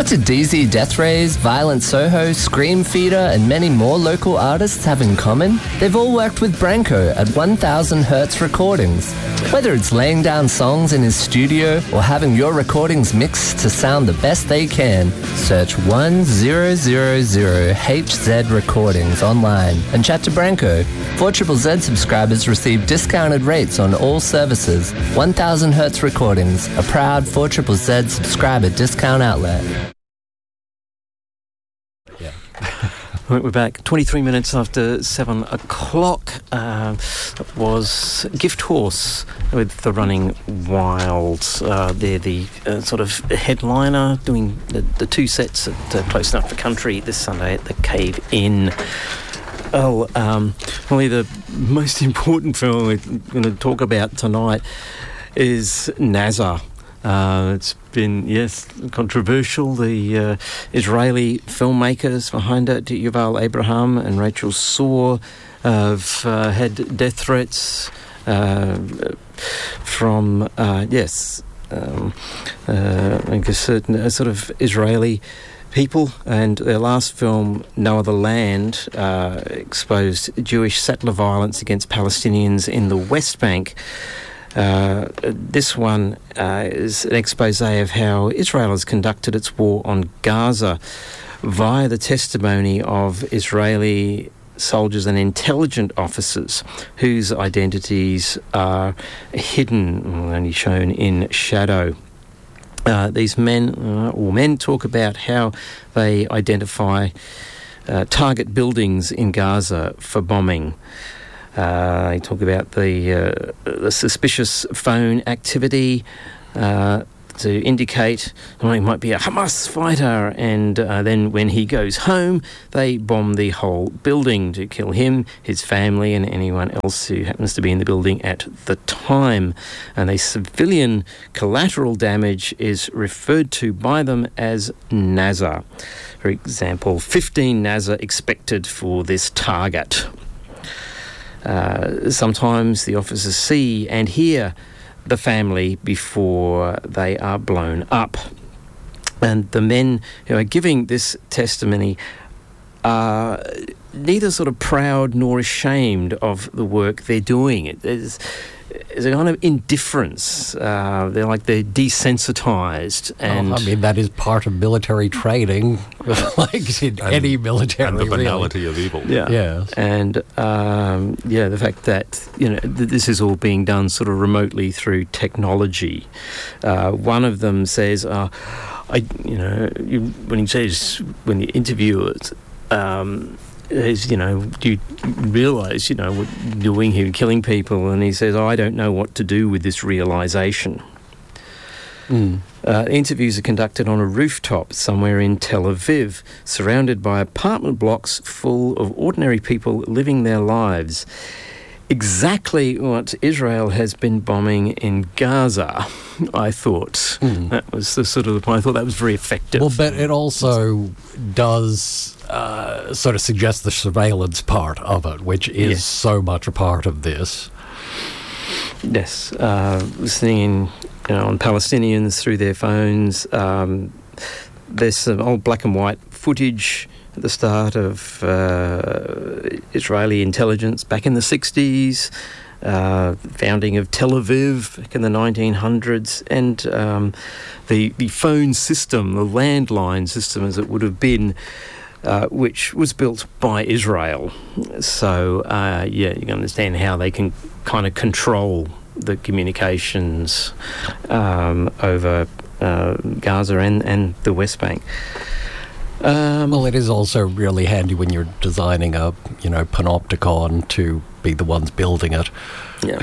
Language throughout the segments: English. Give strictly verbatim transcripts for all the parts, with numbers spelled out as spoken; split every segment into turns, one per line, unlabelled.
do D Z Death Rays, Violent Soho, Scream Feeder, and many more local artists have in common? They've all worked with Branko at one thousand Hertz Recordings. Whether it's laying down songs in his studio or having your recordings mixed to sound the best they can, search one thousand H Z Recordings online and chat to Branko. four Z Z subscribers receive discounted rates on all services. one thousand Hertz Recordings, a proud four Z Z subscriber discount outlet.
Yeah.
Right, we're back. twenty-three minutes after seven o'clock. Uh, it was Gift Horse with The Running Wild. Uh, they're the uh, sort of headliner, doing the, the two sets at uh, Close Enough for Country this Sunday at the Cave Inn. Oh, um, probably the most important film we're going to talk about tonight is Nazar. Uh, it's been, yes, controversial. The uh, Israeli filmmakers behind it, Yuval Abraham and Rachel Saw, have uh, had death threats uh, from, uh, yes, um, uh, I guess certain uh, sort of Israeli people, and their last film, No Other Land, uh, exposed Jewish settler violence against Palestinians in the West Bank. Uh, this one uh, is an expose of how Israel has conducted its war on Gaza via the testimony of Israeli soldiers and intelligence officers whose identities are hidden, only shown in shadow. Uh, these men uh, or men talk about how they identify uh, target buildings in Gaza for bombing. Uh, they talk about the, uh, the suspicious phone activity uh, to indicate well, he might be a Hamas fighter, and uh, then when he goes home, they bomb the whole building to kill him, his family, and anyone else who happens to be in the building at the time. And the civilian collateral damage is referred to by them as Nazar. For example, fifteen Nazar expected for this target. Uh, sometimes the officers see and hear the family before they are blown up. And the men who are giving this testimony are neither sort of proud nor ashamed of the work they're doing. It is There's a kind of indifference. Uh, they're like they're desensitised. And
oh, I mean, that is part of military training, like in
and,
any military.
And the banality
really.
of evil.
Yeah.
Yes.
And, um, yeah, the fact that, you know, th- this is all being done sort of remotely through technology. Uh, one of them says, uh, I, you know, you, when he says, when the interviewers... Um, is, you know, do you realise, you know, what you're doing here, killing people? And he says, oh, I don't know what to do with this realisation. Mm. Uh, interviews are conducted on a rooftop somewhere in Tel Aviv, surrounded by apartment blocks full of ordinary people living their lives. Exactly what Israel has been bombing in Gaza, I thought. Mm. That was the sort of the point. I thought that was very effective.
Well, but it also does uh, sort of suggest the surveillance part of it, which is yes. so much a part of this.
Yes. Uh, listening in, you know, on Palestinians through their phones. Um, there's some old black and white footage at the start of uh, Israeli intelligence back in the sixties, uh, founding of Tel Aviv back in the nineteen hundreds, and um, the, the phone system, the landline system as it would have been, uh, which was built by Israel. So, uh, yeah, you can understand how they can kind of control the communications um, over uh, Gaza and, and the West Bank.
Um, well, it is also really handy when you're designing a, you know, panopticon to be the ones building it.
Yeah.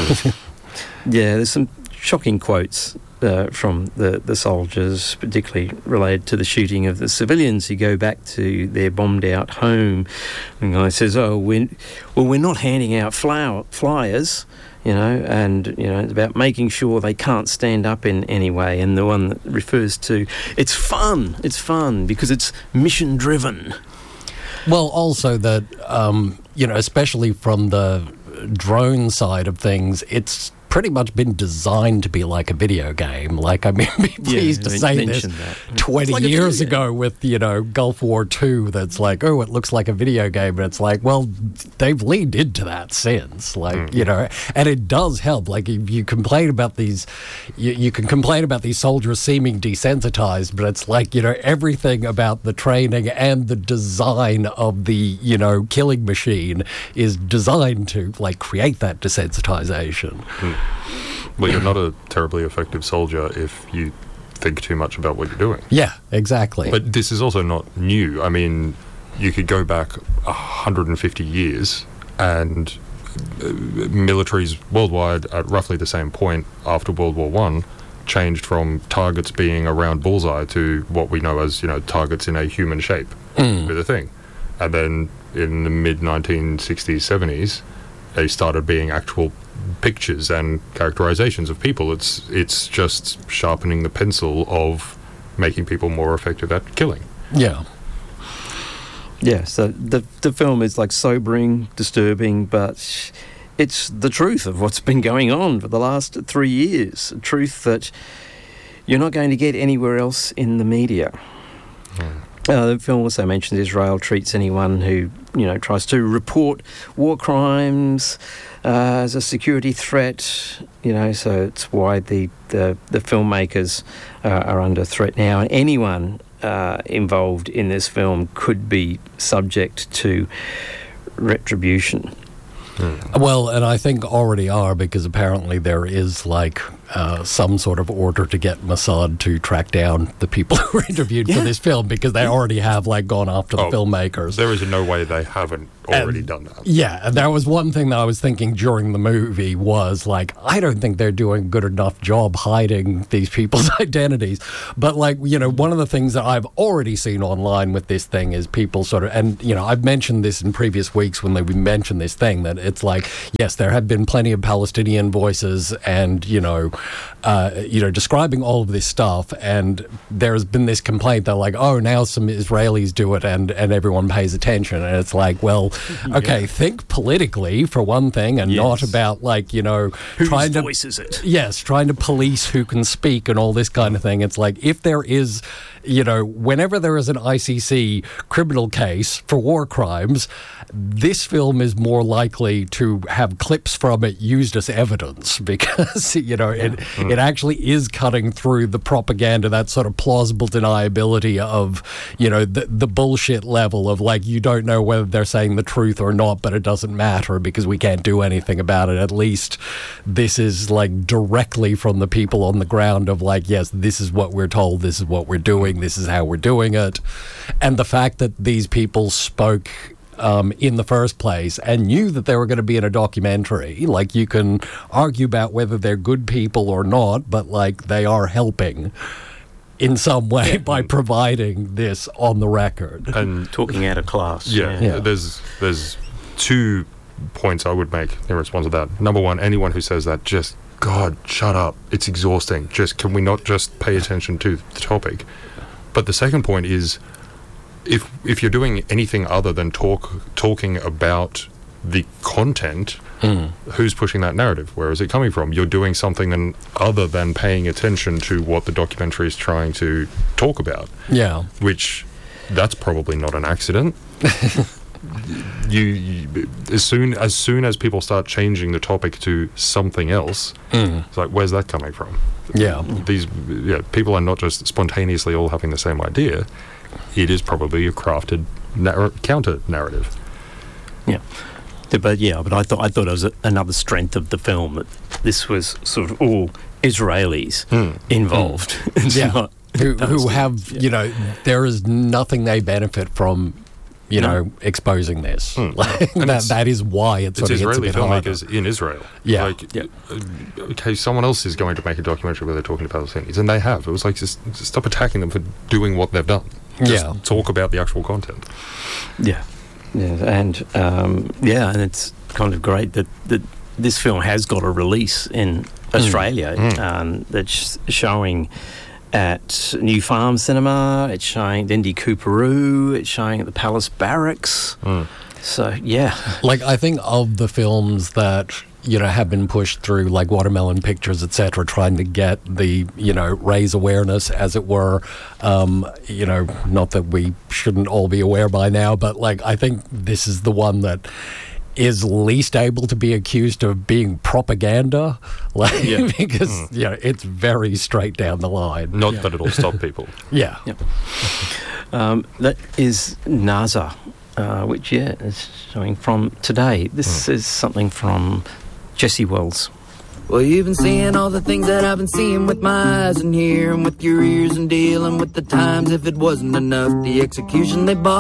Yeah, there's some shocking quotes uh, from the, the soldiers, particularly related to the shooting of the civilians who go back to their bombed-out home. And the guy says, oh, we're, well, we're not handing out flower, flyers, you know, and, you know, it's about making sure they can't stand up in any way. And the one that refers to, it's fun, it's fun, because it's mission-driven.
Well, also that, um, you know, especially from the drone side of things, it's pretty much been designed to be like a video game. Like, I mean, be pleased
Yeah,
to
you
say this
mentioned that.
twenty
It's like a
years
video
ago with, you know, Gulf War Two, that's like, oh, it looks like a video game. And it's like, well, they've leaned into that since. Like,
Mm.
you know, and it does help. Like, if you complain about these, you, you can complain about these soldiers seeming desensitized, but it's like, you know, everything about the training and the design of the, you know, killing machine is designed to, like, create that desensitization.
Well, you're not a terribly effective soldier if you think too much about what you're doing.
Yeah, exactly.
But this is also not new. I mean, you could go back one hundred fifty years and uh, militaries worldwide at roughly the same point after World War One changed from targets being around bullseye to what we know as, you know, targets in a human shape
Mm.
with a thing. And then in the mid nineteen sixties, seventies, they started being actual pictures and characterizations of people. It's it's just sharpening the pencil of making people more effective at killing.
Yeah.
Yeah, so the the film is like sobering, disturbing, but it's the truth of what's been going on for the last three years. A truth that you're not going to get anywhere else in the media.
Mm.
Uh, the film also mentions Israel treats anyone who, you know, tries to report war crimes uh, as a security threat. You know, so it's why the the, the filmmakers uh, are under threat now. And anyone uh, involved in this film could be subject to retribution.
Mm.
Well, and I think already are, because apparently there is like uh, some sort of order to get Mossad to track down the people who were interviewed
Yeah.
for this film, because they already have like gone after the
Oh,
filmmakers.
There is no way they haven't already
And-
done that.
Yeah, and that was one thing that I was thinking during the movie was like, I don't think they're doing a good enough job hiding these people's identities. But like, you know, one of the things that I've already seen online with this thing is people sort of, and you know, I've mentioned this in previous weeks when we mentioned this thing, that it's like, yes, there have been plenty of Palestinian voices and, you know, uh, you know, describing all of this stuff, and there's been this complaint that like, oh, now some Israelis do it and, and everyone pays attention. And it's like, well, okay,
Yeah.
think politically for one thing, and not
Yes.
about like, you know,
Whose
trying to
voice is it?
yes, trying to police who can speak and all this kind of thing. It's like, if there is, you know, whenever there is an I C C criminal case for war crimes, this film is more likely to have clips from it used as evidence, because, you know, it, it actually is cutting through the propaganda, that sort of plausible deniability of, you know, the, the bullshit level of like, you don't know whether they're saying the truth or not, but it doesn't matter because we can't do anything about it. At least this is like directly from the people on the ground of like, yes, this is what we're told, this is what we're doing, this is how we're doing it. And the fact that these people spoke um, in the first place and knew that they were going to be in a documentary, like, you can argue about whether they're good people or not, but like, they are helping in some way by providing this on the record.
And
Talking out of class.
yeah,
Yeah.
there's there's two points I would make in response to that. Number one, anyone who says that, just God, shut up. It's exhausting. Just can we not just pay attention to the topic? But the second point is, if if you're doing anything other than talk talking about the content,
Mm.
who's pushing that narrative? Where is it coming from? You're doing something than, other than paying attention to what the documentary is trying to talk about,
Yeah.
which that's probably not an accident. you, you as soon as soon as people start changing the topic to something else,
Mm.
it's like, where's that coming from?
Yeah.
These yeah, people are not just spontaneously all having the same idea. It is probably a crafted nar- counter narrative.
Yeah. Yeah, But yeah, but I thought I thought it was a, another strength of the film that this was sort of all Israelis
Mm.
involved. It's
Yeah.
not
who, who
Palestinians.
have,
Yeah.
you know, there is nothing they benefit from, you
No.
know, exposing this.
Mm.
Like,
And
that,
it's-
that is why it's,
It's
sort of
Israeli
gets a bit harder.
filmmakers in Israel.
Yeah.
Like,
Yeah.
uh, okay, someone else is going to make a documentary where they're talking to Palestinians, and they have. It was like, just, just stop attacking them for doing what they've done. Just
Yeah.
talk about the actual content.
Yeah, yeah, and um, yeah, and it's kind of great that, that this film has got a release in Australia
Mm.
um, that's showing at New Farm Cinema. It's showing at Indy Cooperoo. It's showing at the Palace Barracks.
Mm.
So yeah,
Like, I think of the films that, you know, have been pushed through, like Watermelon Pictures, et cetera, trying to get the, you know, raise awareness, as it were. Um, you know, not that we shouldn't all be aware by now, but like I think this is the one that is least able to be accused of being propaganda, like
Yeah.
because
Mm.
you know it's very straight down the line.
Not that it'll stop people.
Yeah.
Yep. Um, that is NASA, uh, which, yeah, is showing from today. This is something from Jesse Wells.
Well, you've been seeing all the things that I've been seeing with my eyes and hearing with your ears and dealing with the times. If it wasn't enough, the execution they bought.